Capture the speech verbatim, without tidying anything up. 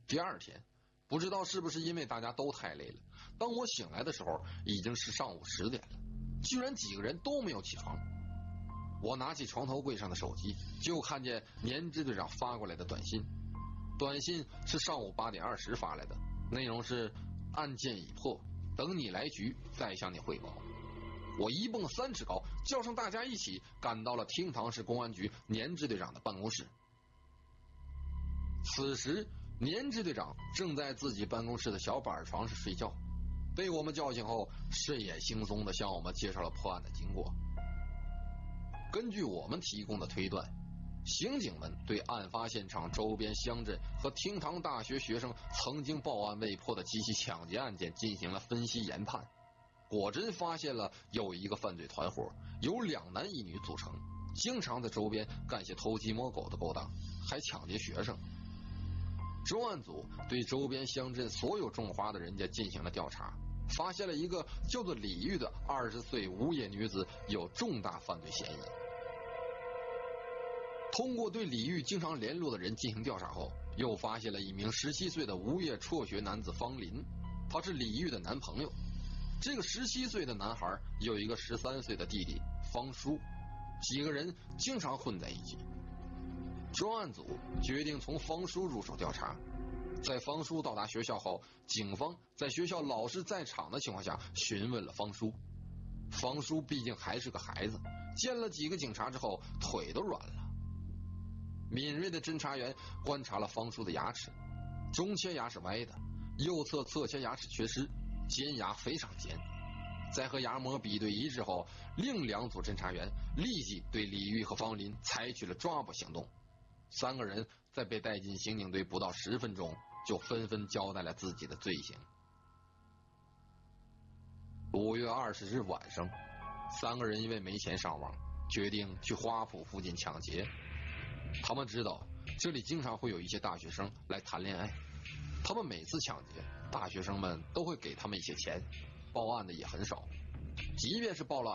第二天，不知道是不是因为大家都太累了，当我醒来的时候，已经是上午十点了，居然几个人都没有起床。我拿起床头柜上的手机，就看见年支队长发过来的短信。短信是上午八点二十发来的，内容是案件已破，等你来局再向你汇报。我一蹦三尺高，叫上大家一起赶到了厅堂市公安局年支队长的办公室。此时年支队长正在自己办公室的小板床上睡觉，被我们叫醒后，睡眼惺忪地向我们介绍了破案的经过。根据我们提供的推断，刑警们对案发现场周边乡镇和厅堂大学学生曾经报案未破的几起抢劫案件进行了分析研判，果真发现了有一个犯罪团伙，由两男一女组成，经常在周边干些偷鸡摸狗的勾当，还抢劫学生。专案组对周边乡镇所有种花的人家进行了调查，发现了一个叫做李玉的二十岁无业女子有重大犯罪嫌疑。通过对李玉经常联络的人进行调查后，又发现了一名十七岁的无业辍学男子方林，他是李玉的男朋友。这个十七岁的男孩有一个十三岁的弟弟方叔，几个人经常混在一起。专案组决定从方叔入手调查。在方叔到达学校后，警方在学校老师在场的情况下询问了方叔。方叔毕竟还是个孩子，见了几个警察之后腿都软了。敏锐的侦查员观察了方叔的牙齿，中切牙是歪的，右侧侧切牙齿缺失，尖牙非常尖。在和牙模比对一致后，另两组侦查员立即对李玉和方林采取了抓捕行动。三个人在被带进刑警队不到十分钟，就纷纷交代了自己的罪行。五月二十日晚上，三个人因为没钱上网，决定去花圃附近抢劫。他们知道这里经常会有一些大学生来谈恋爱，他们每次抢劫，大学生们都会给他们一些钱，报案的也很少。即便是报了